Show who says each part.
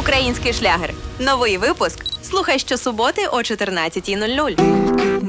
Speaker 1: Український шлягер. Новий випуск. Слухай щосуботи о 14:00.